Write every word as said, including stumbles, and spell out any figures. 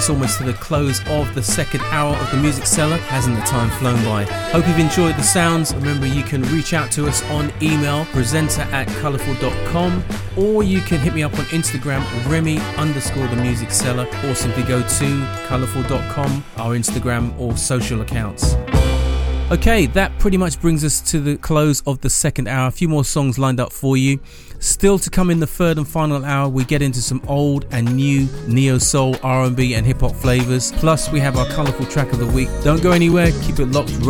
us almost to the close of the second hour of the Music Cellar. Hasn't the time flown by? Hope you've enjoyed the sounds. Remember, you can reach out to us on email, presenter at colourful dot com, or you can hit me up on Instagram, Remy underscore the Music Cellar, or simply go to colourful dot com, our Instagram or social accounts. Okay, that pretty much brings us to the close of the second hour. A few more songs lined up for you. Still to come in the third and final hour, we get into some old and new neo-soul, R and B and hip-hop flavours. Plus, we have our colourful track of the week. Don't go anywhere, keep it locked